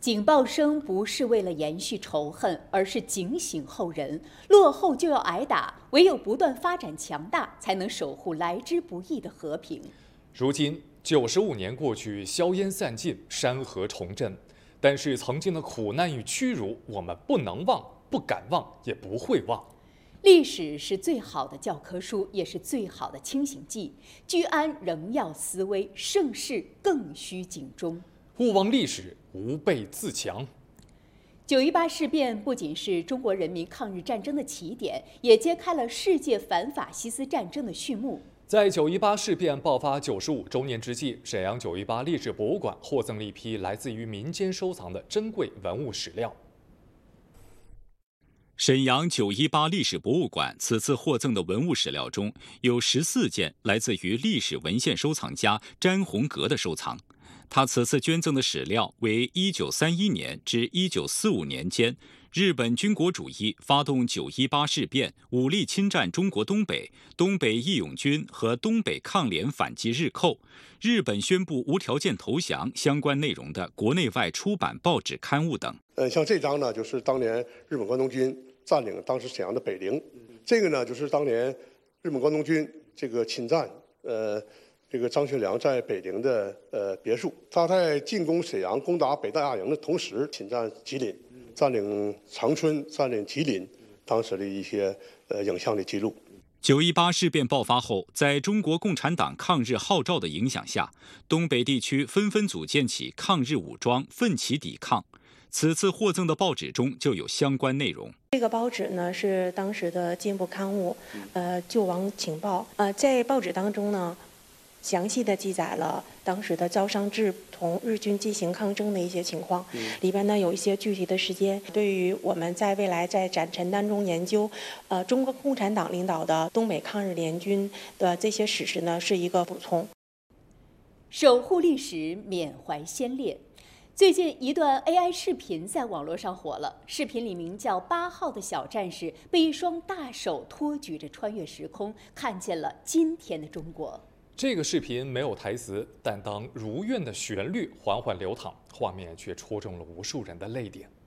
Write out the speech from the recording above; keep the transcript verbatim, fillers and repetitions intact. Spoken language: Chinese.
警报声不是为了延续仇恨，而是警醒后人。落后就要挨打，唯有不断发展强大，才能守护来之不易的和平。 如今九十五年过去，硝烟散尽，山河重振，但是曾经的苦难与屈辱，我们不能忘，不敢忘，也不会忘。 历史是最好的教科书，也是最好的清醒剂。居安仍要思危，盛世更需警钟。 勿忘历史，吾辈自强。 九一八事变不仅是中国人民抗日战争的起点，也揭开了世界反法西斯战争的序幕。 在九一八事变爆发九十五周年之际，沈阳九一八历史博物馆获赠了一批来自于民间收藏的珍贵文物史料。 沈阳九一八历史博物馆此次获赠的文物史料中，有十四件来自于历史文献收藏家詹宏格的收藏。他此次捐赠的史料为一九三一年至一九四五年间，日本军国主义发动九一八事变，武力侵占中国东北，东北义勇军和东北抗联反击日寇，日本宣布无条件投降相关内容的国内外出版报纸刊物等。 呃，像这张呢，就是当年日本关东军占领当时沈阳的北陵，这个呢，就是当年日本关东军这个侵占，呃。这个张学良在北陵的呃别墅，他在进攻沈阳、攻打北大亚营的同时，侵占吉林，占领长春、占领吉林，当时的一些呃影像的记录。 九一八事变爆发后，在中国共产党抗日号召的影响下，东北地区纷纷组建起抗日武装，奋起抵抗。此次获赠的报纸中就有相关内容。 这个报纸呢是当时的进步刊物，呃，救亡情报。呃，在报纸当中呢，详细的记载了当时的招商志同日军进行抗争的一些情况，里边呢有一些具体的时间，对于我们在未来在展陈当中研究，呃，中国共产党领导的东北抗日联军的这些史实呢是一个补充。 守护历史，缅怀先烈。最近一段 A I 视频在网络上火了，视频里名叫八号的小战士被一双大手托举着穿越时空，看见了今天的中国。 这个视频没有台词，但当如愿的旋律缓缓流淌，画面却戳中了无数人的泪点。